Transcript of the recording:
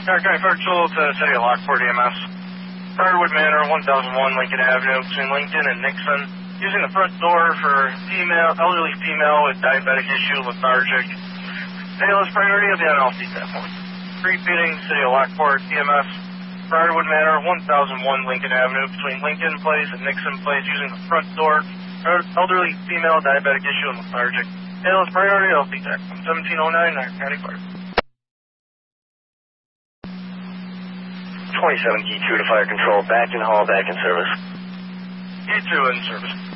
County Fire Patrol to City of Lockport EMS. Briarwood Manor, 1001 Lincoln Avenue, between Lincoln and Nixon. Using the front door for elderly female with diabetic issue, lethargic. Fail is priority of the NLC at that point. Repeating, City of Lockport EMS. Briarwood Manor, 1001 Lincoln Avenue, between Lincoln Place and Nixon Place, using the front door. Elderly female, diabetic issue, and lethargic. Fail is priority of the 1709 County Fire. 27 Key 2 to Fire Control, back in hall, back in service. Key 2 in service.